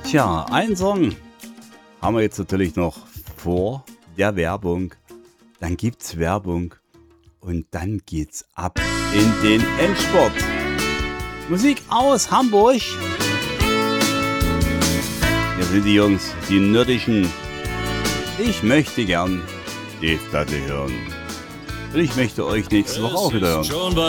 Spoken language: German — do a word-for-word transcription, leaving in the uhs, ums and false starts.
Tja, ein Song haben wir jetzt natürlich noch vor der Werbung. Dann gibt's Werbung und dann geht's ab in den Endspurt. Musik aus Hamburg. Hier sind die Jungs, die Nördischen. Ich möchte gern die Platte hören. Und ich möchte euch nächste Woche auch wieder hören.